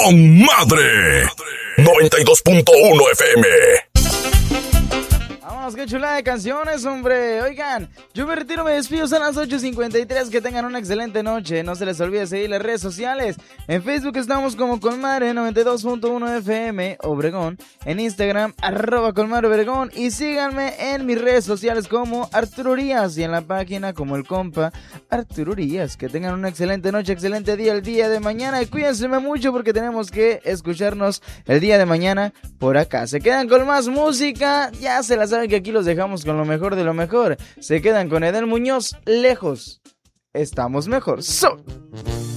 con madre. 92.1 FM. Vámonos, qué chulada de canciones, hombre. Oigan, yo me retiro, me despido, son las 8:53. Que tengan una excelente noche. No se les olvide seguir las redes sociales. En Facebook estamos como Colmadre 92.1 FM Obregón. En Instagram, @Colmadre Obregón. Y síganme en mis redes sociales como Arturo Urias. Y en la página como el compa Arturo Urias. Que tengan una excelente noche, excelente día el día de mañana. Y cuídense mucho porque tenemos que escucharnos el día de mañana por acá. Se quedan con más música. Ya se la saben que aquí los dejamos con lo mejor de lo mejor. Se quedan con Edel Muñoz, Lejos. Estamos mejor.